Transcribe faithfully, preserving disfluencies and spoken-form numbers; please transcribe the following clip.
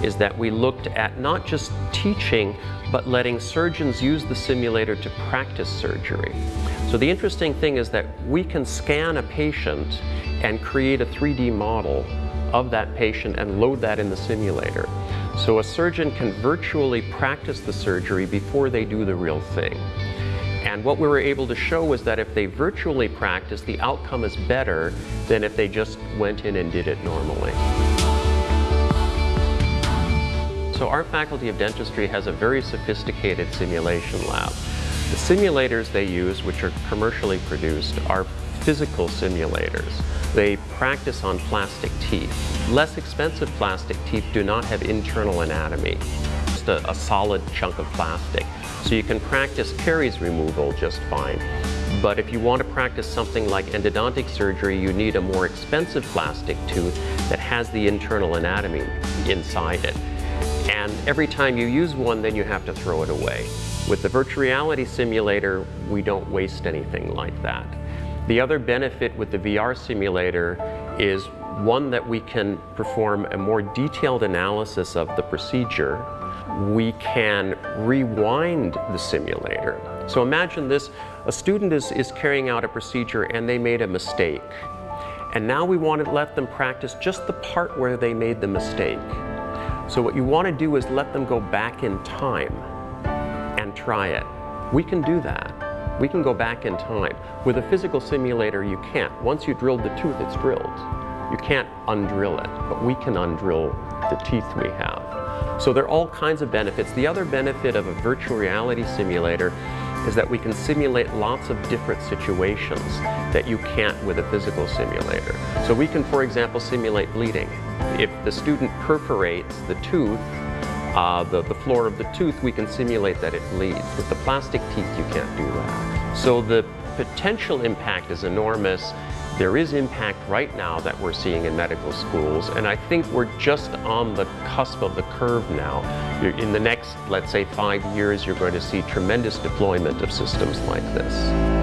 is that we looked at not just teaching, but letting surgeons use the simulator to practice surgery. So the interesting thing is that we can scan a patient and create a three D model of that patient and load that in the simulator. So a surgeon can virtually practice the surgery before they do the real thing. And what we were able to show was that if they virtually practice, the outcome is better than if they just went in and did it normally. So our Faculty of Dentistry has a very sophisticated simulation lab. The simulators they use, which are commercially produced, are physical simulators. They practice on plastic teeth. Less expensive plastic teeth do not have internal anatomy, just a, a solid chunk of plastic. So you can practice caries removal just fine. But if you want to practice something like endodontic surgery, you need a more expensive plastic tooth that has the internal anatomy inside it. And every time you use one, then you have to throw it away. With the virtual reality simulator, we don't waste anything like that. The other benefit with the V R simulator is one that we can perform a more detailed analysis of the procedure. We can rewind the simulator. So imagine this, a student is, is carrying out a procedure and they made a mistake. And now we want to let them practice just the part where they made the mistake. So what you want to do is let them go back in time and try it. We can do that. We can go back in time. With a physical simulator, you can't. Once you drilled the tooth, it's drilled. You can't undrill it, but we can undrill the teeth we have. So there are all kinds of benefits. The other benefit of a virtual reality simulator is that we can simulate lots of different situations that you can't with a physical simulator. So we can, for example, simulate bleeding. If the student perforates the tooth, uh, the, the floor of the tooth, we can simulate that it bleeds. With the plastic teeth, you can't do that. So the potential impact is enormous. There is impact right now that we're seeing in medical schools, and I think we're just on the cusp of the curve now. You're, in the next, let's say, five years, you're going to see tremendous deployment of systems like this.